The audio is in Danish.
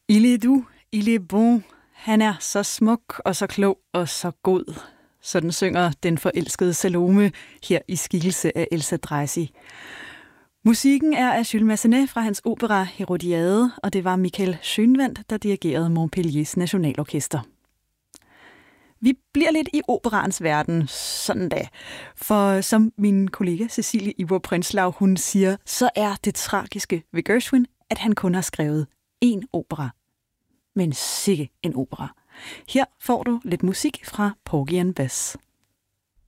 Il est doux, il est bon. Han er så smuk og så klog og så god. Sådan synger den forelskede Salome her i skikkelse af Elsa Dreisig. Musikken er af Jules Massenet fra hans opera Herodiade, og det var Michael Schönwandt, der dirigerede Montpelliers Nationalorkester. Vi bliver lidt i operaens verden, sådan da. For som min kollega Cecilie Ivor Prinslav, hun siger, så er det tragiske ved Gershwin, at han kun har skrevet én opera. Men sikke en opera. Her får du lidt musik fra Porgy and Bess.